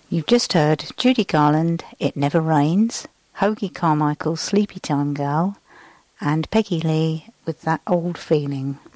You've just heard Judy Garland, It Never Rains, Hoagie Carmichael's Sleepy Time Gal, and Peggy Lee with That Old Feeling.